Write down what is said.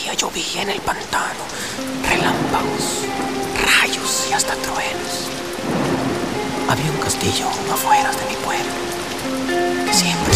día llovía en el pantano, relámpagos, rayos y hasta truenos. Había un castillo afuera de mi pueblo que siempre